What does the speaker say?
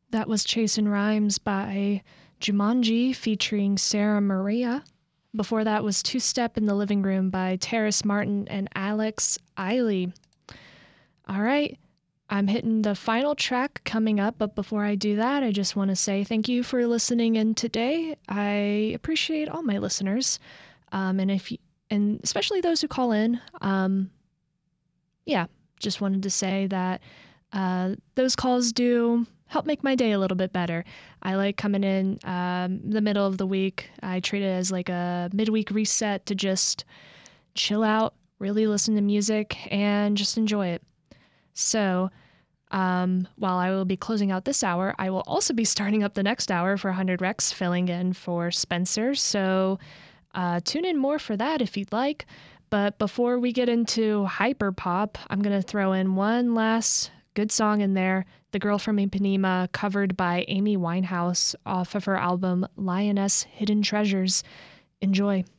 That was Chasin' Rhymes by Jumanji featuring Sarah Maria. Before that was Two Step in the Living Room by Terrace Martin and Alex Eiley. All right, I'm hitting the final track coming up, but before I do that, I just want to say thank you for listening in today. I appreciate all my listeners, and if you, and especially those who call in. Yeah, just wanted to say that those calls do help make my day a little bit better. I like coming in the middle of the week. I treat it as like a midweek reset to just chill out, really listen to music, and just enjoy it. So, while I will be closing out this hour, I will also be starting up the next hour for 100 Rex, filling in for Spencer. So, tune in more for that if you'd like. But before we get into hyperpop, I'm going to throw in one last good song in there, The Girl from Ipanema, covered by Amy Winehouse off of her album Lioness Hidden Treasures. Enjoy.